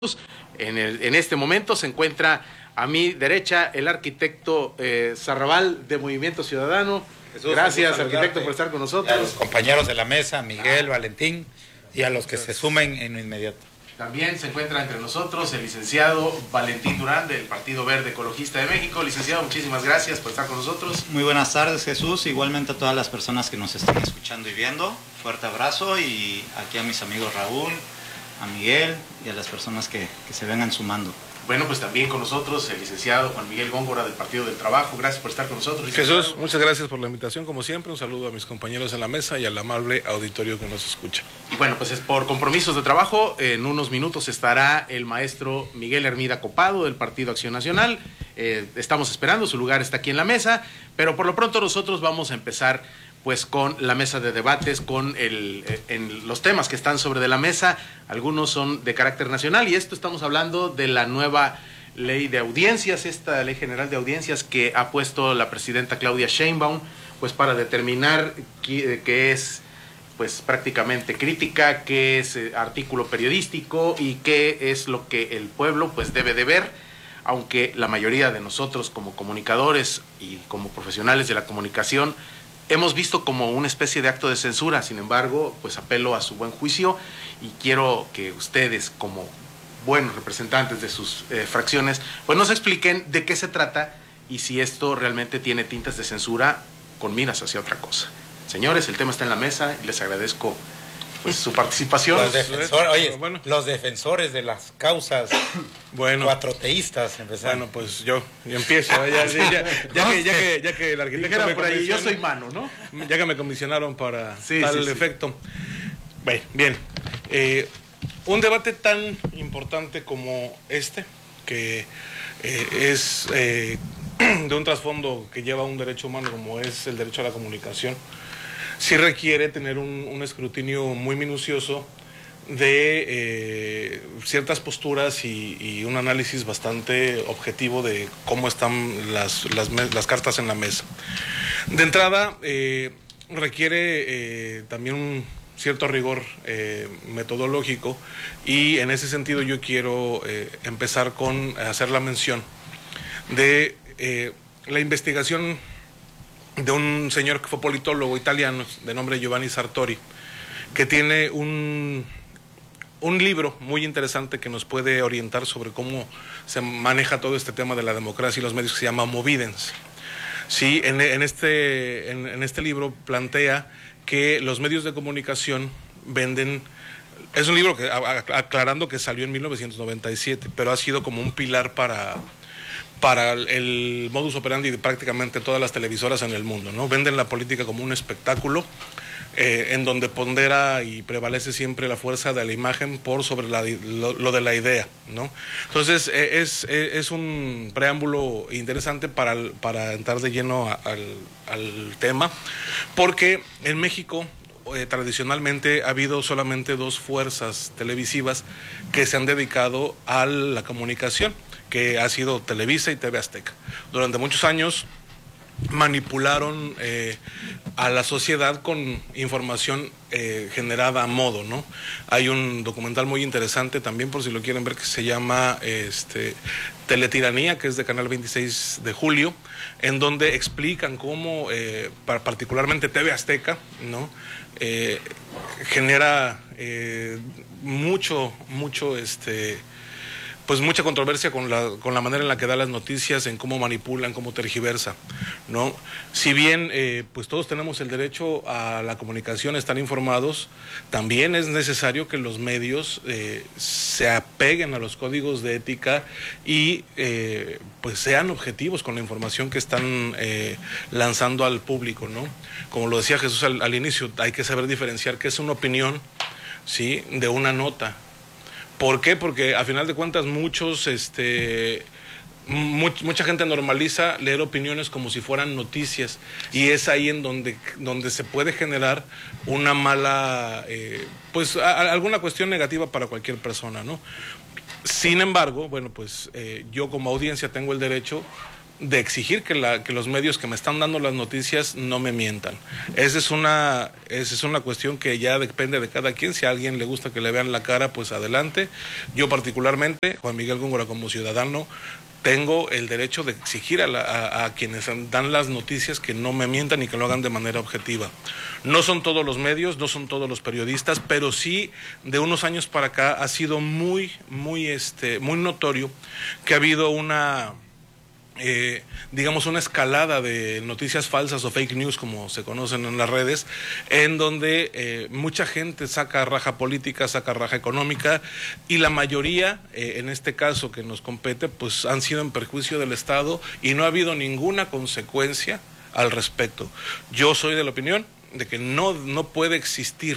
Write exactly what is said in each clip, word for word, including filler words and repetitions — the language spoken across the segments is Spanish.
En, el, en este momento se encuentra a mi derecha el arquitecto eh, Zarrabal de Movimiento Ciudadano. Jesús, gracias, arquitecto, por estar con nosotros. A los compañeros de la mesa, Miguel, ah. Valentín, y a los que se sumen en inmediato. También se encuentra entre nosotros el licenciado Valentín Durán del Partido Verde Ecologista de México. Licenciado, muchísimas gracias por estar con nosotros. Muy buenas tardes, Jesús. Igualmente a todas las personas que nos están escuchando y viendo. Fuerte abrazo, y aquí a mis amigos Raúl, a Miguel y a las personas que, que se vengan sumando. Bueno, pues también con nosotros el licenciado Juan Miguel Góngora del Partido del Trabajo. Gracias por estar con nosotros, licenciado. Jesús, muchas gracias por la invitación, como siempre. Un saludo a mis compañeros en la mesa y al amable auditorio que nos escucha. Y bueno, pues es por compromisos de trabajo. En unos minutos estará el maestro Miguel Hermida Copado del Partido Acción Nacional. Eh, estamos esperando, su lugar está aquí en la mesa, pero por lo pronto nosotros vamos a empezar pues con la mesa de debates, con el, en los temas que están sobre de la mesa. Algunos son de carácter nacional, y esto estamos hablando de la nueva ley de audiencias, esta ley general de audiencias que ha puesto la presidenta Claudia Sheinbaum, pues para determinar qué, qué es pues prácticamente crítica, qué es eh, artículo periodístico y qué es lo que el pueblo pues debe de ver, aunque la mayoría de nosotros como comunicadores y como profesionales de la comunicación hemos visto como una especie de acto de censura. Sin embargo, pues apelo a su buen juicio y quiero que ustedes, como buenos representantes de sus eh, fracciones, pues nos expliquen de qué se trata y si esto realmente tiene tintas de censura con miras hacia otra cosa. Señores, el tema está en la mesa y les agradezco pues su participación. Los defensores, oye, bueno, los defensores de las causas bueno, cuatroteístas empezaron. Bueno, pues yo, yo empiezo, ya, ya, ya, ya, que, ya, que, ya que el arquitecto me por ahí, yo soy mano, ¿no? Ya que me comisionaron para sí, tal sí, efecto. Sí. Bueno, bien, eh, un debate tan importante como este, que eh, es eh, de un trasfondo que lleva un derecho humano como es el derecho a la comunicación, sí requiere tener un, un escrutinio muy minucioso de eh, ciertas posturas y, y un análisis bastante objetivo de cómo están las, las, las cartas en la mesa. De entrada, eh, requiere eh, también un cierto rigor eh, metodológico, y en ese sentido yo quiero eh, empezar con hacer la mención de eh, la investigación de un señor que fue politólogo italiano de nombre Giovanni Sartori, que tiene un, un libro muy interesante que nos puede orientar sobre cómo se maneja todo este tema de la democracia y los medios, que se llama Movidens. Sí, en, en, este, en, en este libro plantea que los medios de comunicación venden. Es un libro que, aclarando que salió en mil novecientos noventa y siete, pero ha sido como un pilar para... para el modus operandi de prácticamente todas las televisoras en el mundo, ¿no? Venden la política como un espectáculo eh, en donde pondera y prevalece siempre la fuerza de la imagen por sobre la, lo, lo de la idea, ¿no? Entonces eh, es, es un preámbulo interesante para, para entrar de lleno a, al, al tema, porque en México eh, tradicionalmente ha habido solamente dos fuerzas televisivas que se han dedicado a la comunicación, que ha sido Televisa y T V Azteca. Durante muchos años manipularon eh, a la sociedad con información eh, generada a modo, ¿no? Hay un documental muy interesante también, por si lo quieren ver, que se llama este, Teletiranía, que es de Canal veintiséis de julio, en donde explican cómo, eh, particularmente T V Azteca, ¿no? Eh, genera eh, mucho, mucho, este... pues mucha controversia con la, con la manera en la que da las noticias, en cómo manipulan, cómo tergiversa, ¿no? Si bien eh, pues todos tenemos el derecho a la comunicación, a estar informados, también es necesario que los medios eh, se apeguen a los códigos de ética y eh, pues sean objetivos con la información que están eh, lanzando al público, ¿no? Como lo decía Jesús al, al inicio, hay que saber diferenciar qué es una opinión, ¿sí?, de una nota. ¿Por qué? Porque a final de cuentas muchos, este, much, mucha gente normaliza leer opiniones como si fueran noticias, y es ahí en donde, donde se puede generar una mala, eh, pues a, alguna cuestión negativa para cualquier persona, ¿no? Sin embargo, bueno, pues eh, yo como audiencia tengo el derecho de exigir que, la, que los medios que me están dando las noticias no me mientan. Esa es una, esa es una cuestión que ya depende de cada quien. Si a alguien le gusta que le vean la cara, pues adelante. Yo particularmente, Juan Miguel Góngora, como ciudadano, tengo el derecho de exigir a, la, a, a quienes dan las noticias que no me mientan y que lo hagan de manera objetiva. No son todos los medios, no son todos los periodistas, pero sí de unos años para acá ha sido muy, muy, este, muy notorio que ha habido una... Eh, digamos una escalada de noticias falsas o fake news, como se conocen en las redes, en donde eh, mucha gente saca raja política, saca raja económica, y la mayoría, eh, en este caso que nos compete, pues han sido en perjuicio del Estado y no ha habido ninguna consecuencia al respecto. Yo soy de la opinión de que no, no puede existir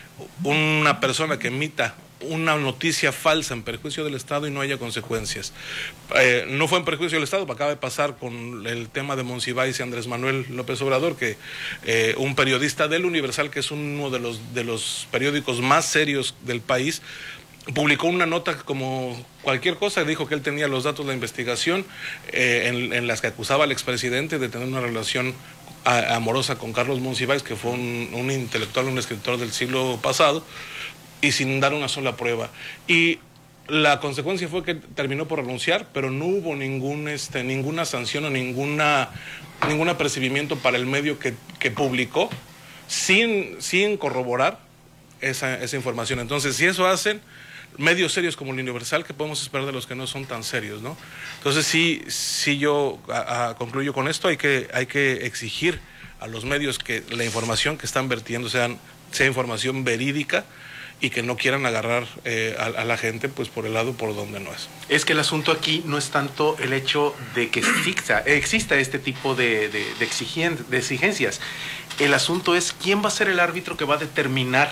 una persona que emita una noticia falsa en perjuicio del Estado y no haya consecuencias. Eh, no fue en perjuicio del Estado, acaba de pasar con el tema de Monsiváis y Andrés Manuel López Obrador, que eh, un periodista del Universal, que es uno de los, de los periódicos más serios del país, publicó una nota como cualquier cosa, dijo que él tenía los datos de la investigación eh, en, en las que acusaba al expresidente de tener una relación a, amorosa con Carlos Monsiváis, que fue un, un intelectual, un escritor del siglo pasado, y sin dar una sola prueba. Y la consecuencia fue que terminó por renunciar, pero no hubo ningún, este, ninguna sanción o ninguna, ningún apercibimiento para el medio que, que publicó sin, sin corroborar esa, esa información. Entonces, si eso hacen medios serios como el Universal, ¿qué podemos esperar de los que no son tan serios, ¿no? Entonces, sí, sí yo a, a, concluyo con esto, hay que, hay que exigir a los medios que la información que están vertiendo sean, sea información verídica, y que no quieran agarrar eh, a, a la gente pues por el lado por donde no es. Es que el asunto aquí no es tanto el hecho de que exista, exista este tipo de, de, de, exigien, de exigencias. El asunto es quién va a ser el árbitro que va a determinar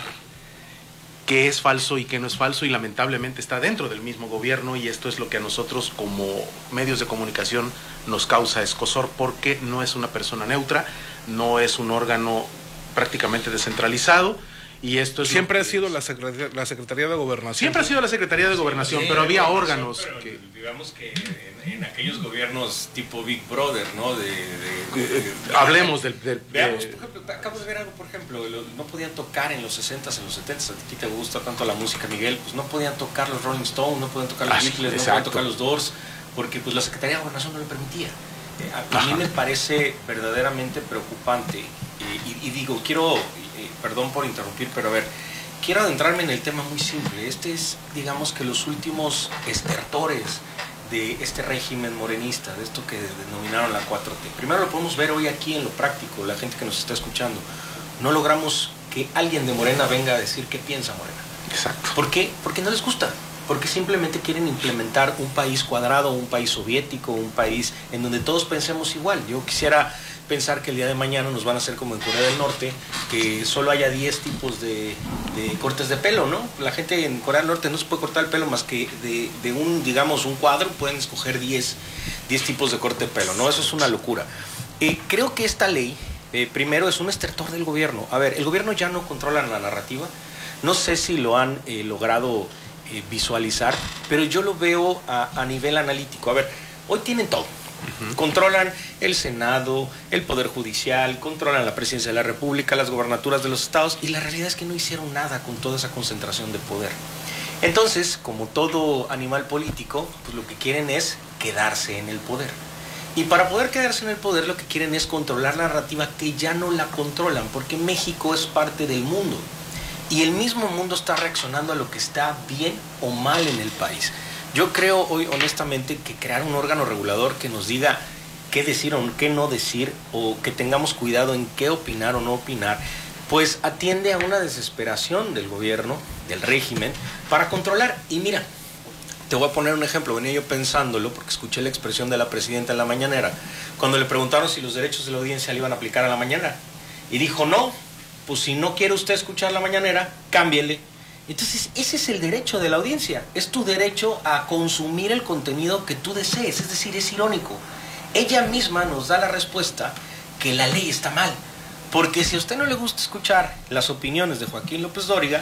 qué es falso y qué no es falso, y lamentablemente está dentro del mismo gobierno, y esto es lo que a nosotros como medios de comunicación nos causa escozor, porque no es una persona neutra, no es un órgano prácticamente descentralizado. Y esto es siempre que, ha sido la Secretaría, la Secretaría de Gobernación. Siempre ha sido la Secretaría de Gobernación, sí, pero había órganos. Pero que... Digamos que en, en aquellos gobiernos tipo Big Brother, ¿no? De, de, de, de, de Hablemos del... del veamos, de... por ejemplo, acabo de ver algo, por ejemplo, lo, no podían tocar en los sesentas, en los setentas, a ti te gusta tanto la música, Miguel, pues no podían tocar los Rolling Stones, no podían tocar los ah, Beatles, sí, no podían tocar los Doors, porque pues la Secretaría de Gobernación no lo permitía. Eh, a, a mí me parece verdaderamente preocupante, eh, y, y digo, quiero, eh, perdón por interrumpir, pero a ver, quiero adentrarme en el tema muy simple. Este es, digamos que los últimos estertores de este régimen morenista, de esto que denominaron la cuatro T. Primero lo podemos ver hoy aquí en lo práctico, la gente que nos está escuchando. No logramos que alguien de Morena venga a decir qué piensa Morena. Exacto. ¿Por qué? Porque no les gusta. Porque simplemente quieren implementar un país cuadrado, un país soviético, un país en donde todos pensemos igual. Yo quisiera pensar que el día de mañana nos van a hacer como en Corea del Norte, que solo haya diez tipos de, de cortes de pelo, ¿no? La gente en Corea del Norte no se puede cortar el pelo más que de, de un, digamos, un cuadro, pueden escoger diez tipos de corte de pelo, ¿no? Eso es una locura. Eh, creo que esta ley, eh, primero, es un estertor del gobierno. A ver, el gobierno ya no controla la narrativa, no sé si lo han eh, logrado eh, visualizar, pero yo lo veo a, a nivel analítico. A ver, hoy tienen todo. Uh-huh. Controlan el Senado, el Poder Judicial, controlan la Presidencia de la República, las gobernaturas de los estados, y la realidad es que no hicieron nada con toda esa concentración de poder. Entonces, como todo animal político, pues lo que quieren es quedarse en el poder. Y para poder quedarse en el poder, lo que quieren es controlar la narrativa, que ya no la controlan, porque México es parte del mundo. Y el mismo mundo está reaccionando a lo que está bien o mal en el país. Yo creo hoy honestamente que crear un órgano regulador que nos diga qué decir o qué no decir, o que tengamos cuidado en qué opinar o no opinar, pues atiende a una desesperación del gobierno, del régimen, para controlar. Y mira, te voy a poner un ejemplo, venía yo pensándolo porque escuché la expresión de la presidenta en la mañanera, cuando le preguntaron si los derechos de la audiencia le iban a aplicar a la mañanera, y dijo no, pues si no quiere usted escuchar la mañanera, cámbiele. Entonces, ese es el derecho de la audiencia, es tu derecho a consumir el contenido que tú desees, es decir, es irónico. Ella misma nos da la respuesta que la ley está mal, porque si a usted no le gusta escuchar las opiniones de Joaquín López Dóriga,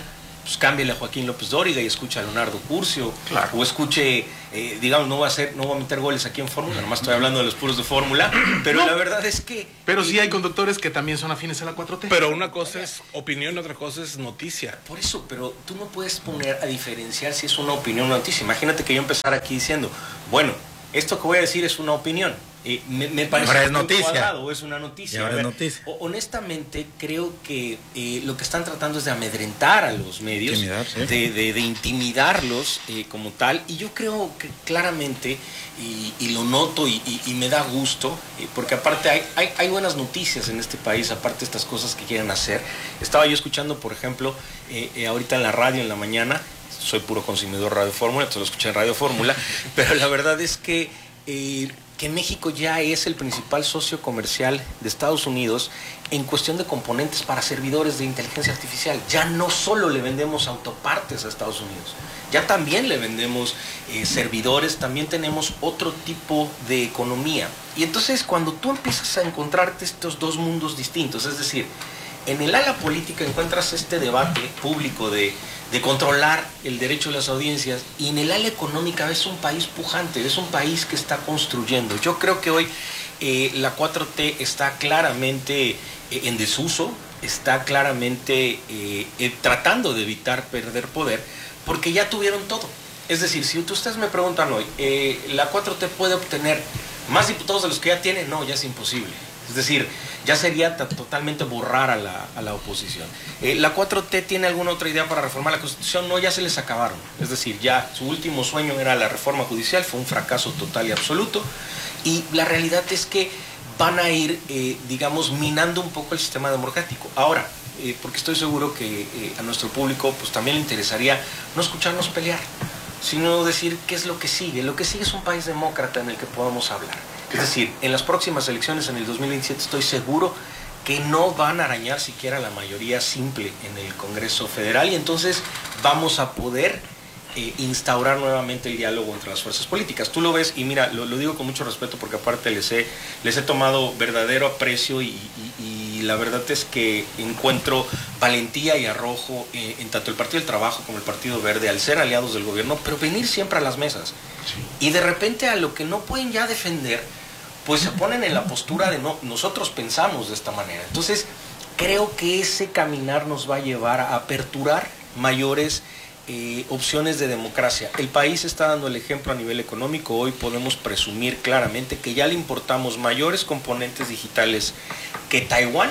pues cámbiale a Joaquín López Dóriga y escucha a Leonardo Curcio, claro. o escuche, eh, digamos, no va a hacer, no va a meter goles aquí en Fórmula, nomás estoy hablando de los puros de Fórmula, pero no. la verdad es que... Pero sí eh, hay conductores que también son afines a la cuatro T. Pero una cosa es opinión y otra cosa es noticia. Por eso, pero tú no puedes poner a diferenciar si es una opinión o una noticia. Imagínate que yo empezara aquí diciendo, bueno, esto que voy a decir es una opinión. Eh, me, me parece ahora es muy noticia. cuadrado, es una noticia. Y ahora A ver, es noticia. o- honestamente, creo que eh, lo que están tratando es de amedrentar a los medios, Intimidar, sí. de, de, de intimidarlos eh, como tal. Y yo creo que claramente, y, y lo noto y, y, y me da gusto, eh, porque aparte hay, hay, hay buenas noticias en este país, aparte de estas cosas que quieren hacer. Estaba yo escuchando, por ejemplo, eh, eh, ahorita en la radio en la mañana, soy puro consumidor de Radio Fórmula, entonces lo escuché en Radio Fórmula, pero la verdad es que, eh, que México ya es el principal socio comercial de Estados Unidos en cuestión de componentes para servidores de inteligencia artificial. Ya no solo le vendemos autopartes a Estados Unidos, ya también le vendemos eh, servidores, también tenemos otro tipo de economía. Y entonces cuando tú empiezas a encontrarte estos dos mundos distintos, es decir, en el ala política encuentras este debate público de, de controlar el derecho de las audiencias, y en el ala económica ves un país pujante, es un país que está construyendo. Yo creo que hoy eh, la cuatro T está claramente eh, en desuso, está claramente eh, eh, tratando de evitar perder poder, porque ya tuvieron todo. Es decir, si ustedes me preguntan hoy, eh, ¿la cuatro T puede obtener más diputados de los que ya tiene? No, ya es imposible. Es decir, ya sería totalmente borrar a la, a la oposición. Eh, ¿La cuatro T tiene alguna otra idea para reformar la Constitución? No, ya se les acabaron. Es decir, ya su último sueño era la reforma judicial, fue un fracaso total y absoluto. Y la realidad es que van a ir, eh, digamos, minando un poco el sistema democrático. Ahora, eh, porque estoy seguro que eh, a nuestro público pues también le interesaría no escucharnos pelear, sino decir qué es lo que sigue. Lo que sigue es un país demócrata en el que podamos hablar. Es decir, en las próximas elecciones en el dos mil veintisiete estoy seguro que no van a arañar siquiera la mayoría simple en el Congreso Federal, y entonces vamos a poder eh, instaurar nuevamente el diálogo entre las fuerzas políticas. Tú lo ves, y mira, lo, lo digo con mucho respeto porque aparte les he, les he tomado verdadero aprecio, y, y, y la verdad es que encuentro valentía y arrojo eh, en tanto el Partido del Trabajo como el Partido Verde al ser aliados del gobierno, pero venir siempre a las mesas. Sí. Y de repente a lo que no pueden ya defender, pues se ponen en la postura de no, nosotros pensamos de esta manera. Entonces, creo que ese caminar nos va a llevar a aperturar mayores eh, opciones de democracia. El país está dando el ejemplo a nivel económico. Hoy podemos presumir claramente que ya le importamos mayores componentes digitales que Taiwán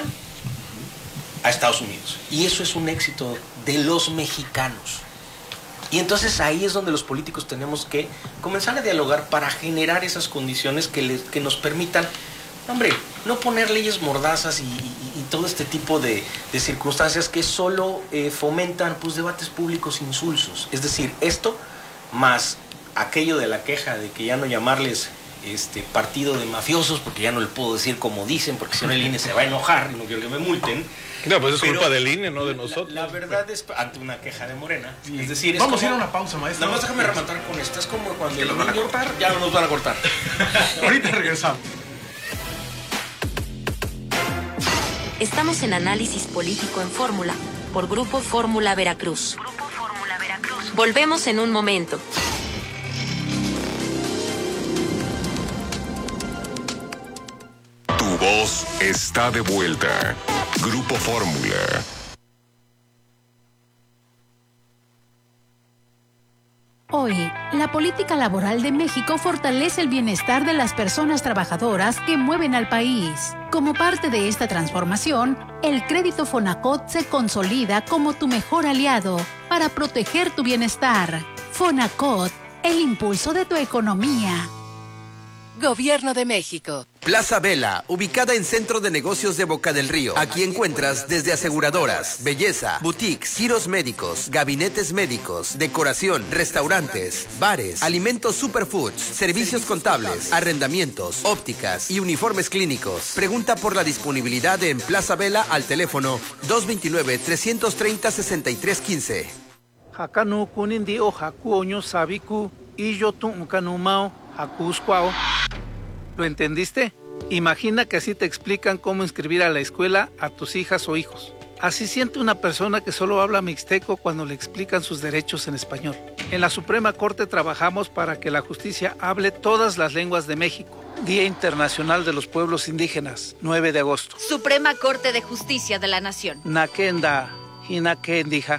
a Estados Unidos. Y eso es un éxito de los mexicanos. Y entonces ahí es donde los políticos tenemos que comenzar a dialogar para generar esas condiciones que, les, que nos permitan, hombre, no poner leyes mordazas y, y, y todo este tipo de, de circunstancias que solo eh, fomentan pues, debates públicos insulsos. Es decir, esto más aquello de la queja de que ya no llamarles este partido de mafiosos, porque ya no le puedo decir como dicen, porque si no el I N E se va a enojar y no quiero que me multen. No, pues es Pero culpa del I N E, no de nosotros. La, la verdad es ante una queja de Morena. Sí. Es decir, es vamos como, a ir a una pausa, maestro. Nada más déjame rematar con esto. Es como cuando ¿Que los van a cortar? Ya no nos van a cortar. Ahorita regresamos. Estamos en Análisis Político en Fórmula, por Grupo Fórmula Veracruz. Grupo Fórmula Veracruz. Volvemos en un momento. Tu voz está de vuelta. Grupo Fórmula. Hoy, la política laboral de México fortalece el bienestar de las personas trabajadoras que mueven al país. Como parte de esta transformación, el crédito Fonacot se consolida como tu mejor aliado para proteger tu bienestar. Fonacot, el impulso de tu economía. Gobierno de México. Plaza Vela, ubicada en Centro de Negocios de Boca del Río. Aquí encuentras desde aseguradoras, belleza, boutiques, giros médicos, gabinetes médicos, decoración, restaurantes, bares, alimentos superfoods, servicios contables, arrendamientos, ópticas y uniformes clínicos. Pregunta por la disponibilidad en Plaza Vela al teléfono dos dos nueve, tres tres cero, seis tres uno cinco. Hakanu kunindi o haku oño sabiku y yo tu kanumao hakuskwao. ¿Lo entendiste? Imagina que así te explican cómo inscribir a la escuela a tus hijas o hijos. Así siente una persona que solo habla mixteco cuando le explican sus derechos en español. En la Suprema Corte trabajamos para que la justicia hable todas las lenguas de México. Día Internacional de los Pueblos Indígenas, nueve de agosto. Suprema Corte de Justicia de la Nación. Nakenda, Hinakendija.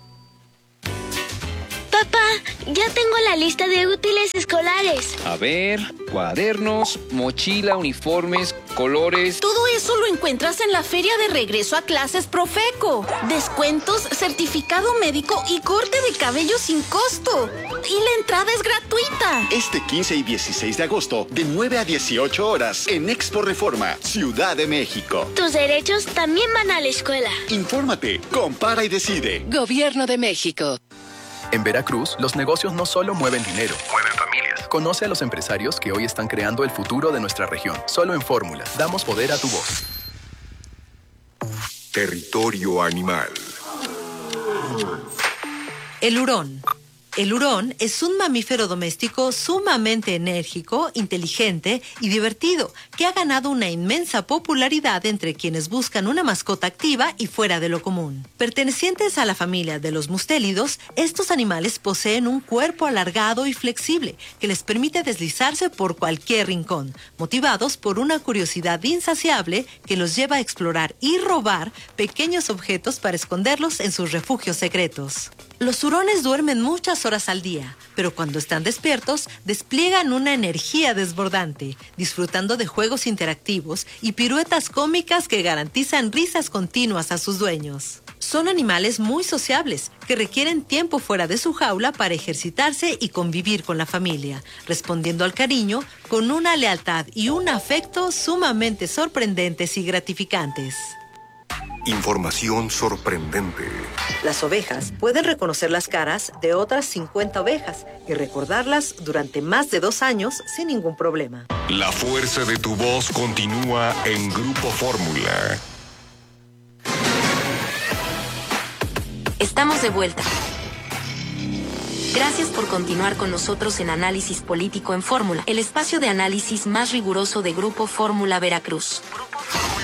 Papá, ya tengo la lista de útiles escolares. A ver, cuadernos, mochila, uniformes, colores. Todo eso lo encuentras en la feria de regreso a clases Profeco. Descuentos, certificado médico y corte de cabello sin costo. Y la entrada es gratuita. Este quince y dieciséis de agosto, de nueve a dieciocho horas, en Expo Reforma, Ciudad de México. Tus derechos también van a la escuela. Infórmate, compara y decide. Gobierno de México. En Veracruz, los negocios no solo mueven dinero, mueven familias. Conoce a los empresarios que hoy están creando el futuro de nuestra región. Solo en Fórmula, damos poder a tu voz. Territorio animal. El hurón. El hurón es un mamífero doméstico sumamente enérgico, inteligente y divertido, que ha ganado una inmensa popularidad entre quienes buscan una mascota activa y fuera de lo común. Pertenecientes a la familia de los mustélidos, estos animales poseen un cuerpo alargado y flexible que les permite deslizarse por cualquier rincón, motivados por una curiosidad insaciable que los lleva a explorar y robar pequeños objetos para esconderlos en sus refugios secretos. Los hurones duermen muchas horas al día, pero cuando están despiertos, despliegan una energía desbordante, disfrutando de juegos interactivos y piruetas cómicas que garantizan risas continuas a sus dueños. Son animales muy sociables, que requieren tiempo fuera de su jaula para ejercitarse y convivir con la familia, respondiendo al cariño con una lealtad y un afecto sumamente sorprendentes y gratificantes. Información sorprendente. Las ovejas pueden reconocer las caras de otras cincuenta ovejas y recordarlas durante más de dos años sin ningún problema. La fuerza de tu voz continúa en Grupo Fórmula. Estamos de vuelta. Gracias por continuar con nosotros en Análisis Político en Fórmula, el espacio de análisis más riguroso de Grupo Fórmula Veracruz. Grupo